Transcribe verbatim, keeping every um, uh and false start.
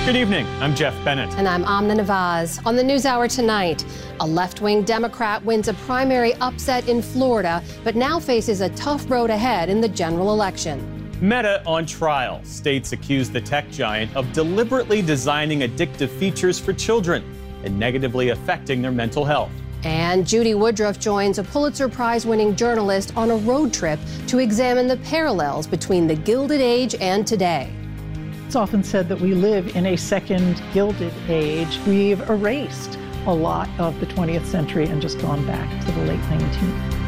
Good evening. I'm Jeff Bennett. And I'm Amna Nawaz. On the NewsHour tonight, a left-wing Democrat wins a primary upset in Florida, but now faces a tough road ahead in the general election. Meta on trial. States accuse the tech giant of deliberately designing addictive features for children and negatively affecting their mental health. And Judy Woodruff joins a Pulitzer Prize-winning journalist on a road trip to examine the parallels between the Gilded Age and today. It's often said that we live in a second Gilded Age. We've erased a lot of the twentieth century and just gone back to the late nineteenth.